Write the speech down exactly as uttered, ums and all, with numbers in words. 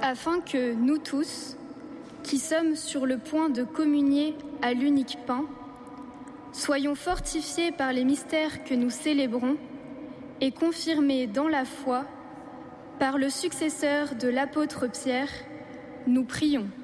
afin que nous tous, qui sommes sur le point de communier à l'unique pain, soyons fortifiés par les mystères que nous célébrons et confirmés dans la foi par le successeur de l'apôtre Pierre, nous prions.